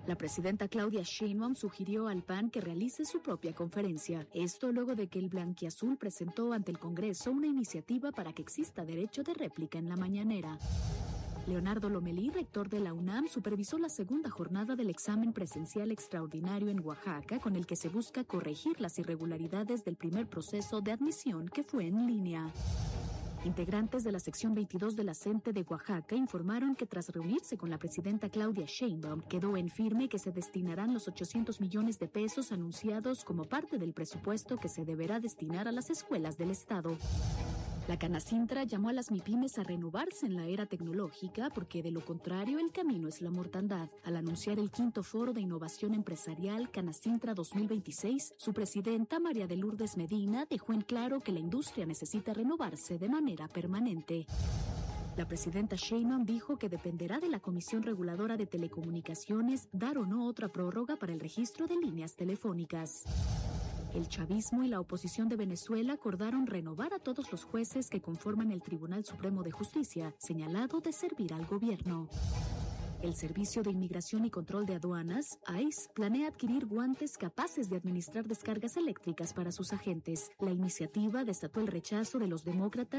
La presidenta Claudia Sheinbaum sugirió al PAN que realice su propia conferencia. Esto luego de que el blanquiazul presentó ante el Congreso una iniciativa para que exista derecho de réplica en la mañanera. Leonardo Lomelí, rector de la UNAM, supervisó la segunda jornada del examen presencial extraordinario en Oaxaca, con el que se busca corregir las irregularidades del primer proceso de admisión que fue en línea. Integrantes de la sección 22 de la CENTE de Oaxaca informaron que tras reunirse con la presidenta Claudia Sheinbaum, quedó en firme que se destinarán los 800 millones de pesos anunciados como parte del presupuesto que se deberá destinar a las escuelas del Estado. La Canacintra llamó a las MIPYMES a renovarse en la era tecnológica porque de lo contrario el camino es la mortandad. Al anunciar el quinto foro de innovación empresarial Canacintra 2026, su presidenta María de Lourdes Medina dejó en claro que la industria necesita renovarse de manera permanente. La presidenta Sheinbaum dijo que dependerá de la Comisión Reguladora de Telecomunicaciones dar o no otra prórroga para el registro de líneas telefónicas. El chavismo y la oposición de Venezuela acordaron renovar a todos los jueces que conforman el Tribunal Supremo de Justicia, señalado de servir al gobierno. El Servicio de Inmigración y Control de Aduanas, ICE, planea adquirir guantes capaces de administrar descargas eléctricas para sus agentes. La iniciativa desató el rechazo de los demócratas